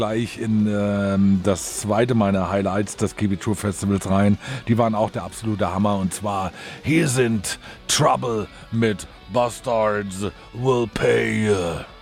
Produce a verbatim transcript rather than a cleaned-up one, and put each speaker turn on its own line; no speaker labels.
gleich in ähm, das zweite meiner Highlights des Keep It True Festivals rein. Die waren auch der absolute Hammer. Und zwar, hier sind Trouble mit Bastards Will Pay.